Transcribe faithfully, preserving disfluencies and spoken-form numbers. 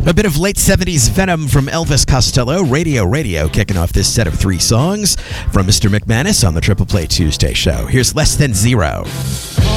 A bit of late seventies Venom from Elvis Costello. Radio Radio kicking off this set of three songs from Mister McManus on the Triple Play Tuesday show. Here's Less Than Zero.